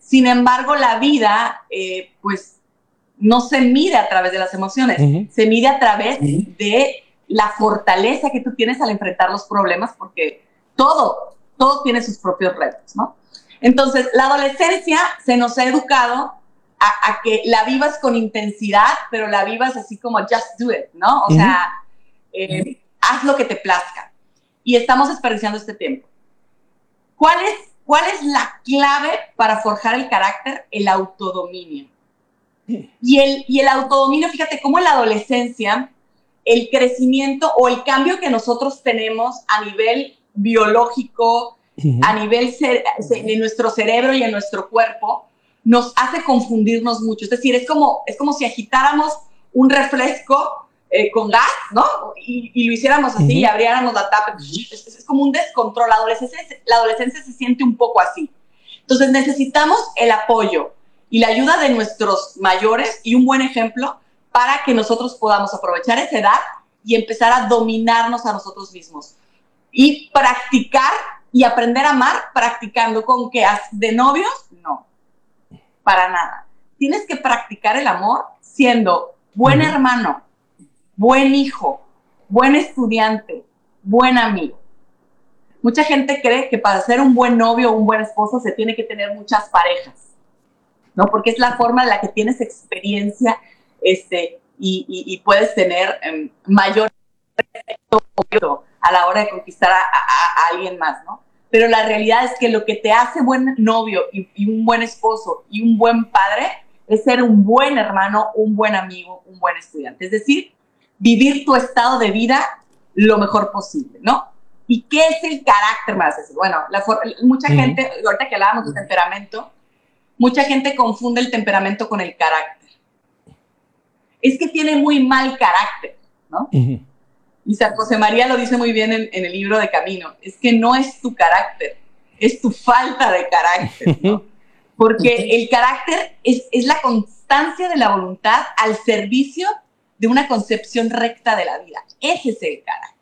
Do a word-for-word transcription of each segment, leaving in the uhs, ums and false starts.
Sin embargo, la vida, eh, pues, no se mide a través de las emociones, uh-huh. se mide a través uh-huh. de la fortaleza que tú tienes al enfrentar los problemas, porque todo, todo tiene sus propios retos, ¿no? Entonces, la adolescencia se nos ha educado a, a que la vivas con intensidad, pero la vivas así como just do it, ¿no? O uh-huh. sea, eh, uh-huh. haz lo que te plazca. Y estamos desperdiciando este tiempo. ¿Cuál es, cuál es la clave para forjar el carácter? El autodominio. Uh-huh. Y el, y el autodominio, fíjate cómo en la adolescencia, el crecimiento o el cambio que nosotros tenemos a nivel biológico, uh-huh. a nivel ce- de nuestro cerebro y en nuestro cuerpo, nos hace confundirnos mucho. Es decir, es como, es como si agitáramos un refresco eh, con gas, ¿no? Y, y lo hiciéramos así uh-huh. y abriéramos la tapa. Es, es como un descontrol. La adolescencia, la adolescencia se siente un poco así. Entonces necesitamos el apoyo y la ayuda de nuestros mayores y un buen ejemplo para que nosotros podamos aprovechar esa edad y empezar a dominarnos a nosotros mismos. Y practicar y aprender a amar practicando. ¿Con qué? ¿De novios? No, para nada. Tienes que practicar el amor siendo buen uh-huh. hermano, buen hijo, buen estudiante, buen amigo. Mucha gente cree que para ser un buen novio o un buen esposo se tiene que tener muchas parejas, ¿no? Porque es la forma en la que tienes experiencia este, y, y, y puedes tener um, mayor efecto a la hora de conquistar a, a, a alguien más, ¿no? Pero la realidad es que lo que te hace buen novio y, y un buen esposo y un buen padre es ser un buen hermano, un buen amigo, un buen estudiante. Es decir, vivir tu estado de vida lo mejor posible, ¿no? ¿Y qué es el carácter más? Bueno, la for- mucha uh-huh. gente, ahorita que hablábamos de temperamento, mucha gente confunde el temperamento con el carácter. Es que tiene muy mal carácter, ¿no? Uh-huh. Y San José María lo dice muy bien en, en el libro de Camino, es que no es tu carácter, es tu falta de carácter, ¿no? Porque el carácter es, es la constancia de la voluntad al servicio de una concepción recta de la vida. Ese es el carácter.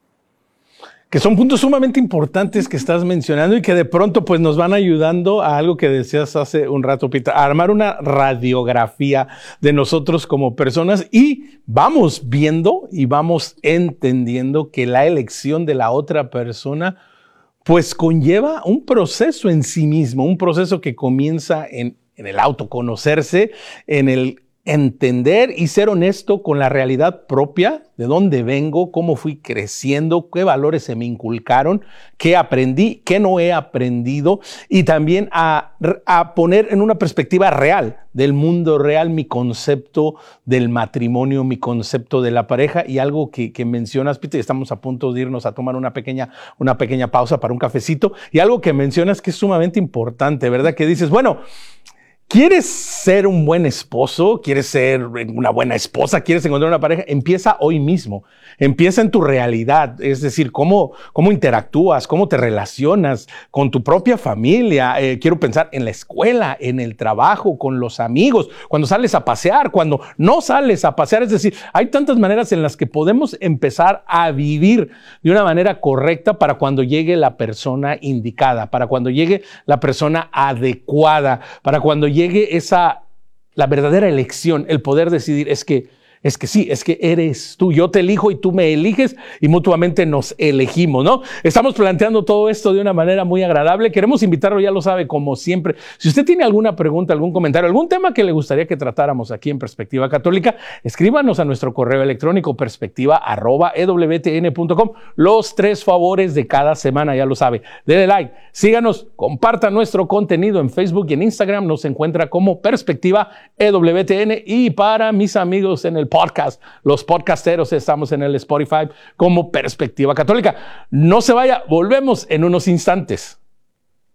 Que son puntos sumamente importantes que estás mencionando y que de pronto pues nos van ayudando a algo que decías hace un rato, Pita, a armar una radiografía de nosotros como personas y vamos viendo y vamos entendiendo que la elección de la otra persona pues conlleva un proceso en sí mismo, un proceso que comienza en, en el autoconocerse, en el entender y ser honesto con la realidad propia, de dónde vengo, cómo fui creciendo, qué valores se me inculcaron, qué aprendí, qué no he aprendido, y también a, a poner en una perspectiva real, del mundo real, mi concepto del matrimonio, mi concepto de la pareja, y algo que, que mencionas, Peter, y estamos a punto de irnos a tomar una pequeña, una pequeña pausa para un cafecito, y algo que mencionas que es sumamente importante, ¿verdad? Que dices, bueno, ¿quieres ser un buen esposo? ¿Quieres ser una buena esposa? ¿Quieres encontrar una pareja? Empieza hoy mismo. Empieza en tu realidad. Es decir, cómo, cómo interactúas, cómo te relacionas con tu propia familia. Eh, quiero pensar en la escuela, en el trabajo, con los amigos, cuando sales a pasear, cuando no sales a pasear. Es decir, hay tantas maneras en las que podemos empezar a vivir de una manera correcta para cuando llegue la persona indicada, para cuando llegue la persona adecuada, para cuando llegue esa, la verdadera elección, el poder decidir, es que, es que sí, es que eres tú, yo te elijo y tú me eliges y mutuamente nos elegimos, ¿no? Estamos planteando todo esto de una manera muy agradable. Queremos invitarlo, ya lo sabe, como siempre. Si usted tiene alguna pregunta, algún comentario, algún tema que le gustaría que tratáramos aquí en Perspectiva Católica, escríbanos a nuestro correo electrónico perspectiva arroba e w t n punto com. Los tres favores de cada semana, ya lo sabe. Dele like, síganos, compartan nuestro contenido en Facebook y en Instagram. Nos encuentra como Perspectiva E W T N. Y para mis amigos en el podcast, los podcasteros, estamos en el Spotify como Perspectiva Católica. No se vaya, volvemos en unos instantes.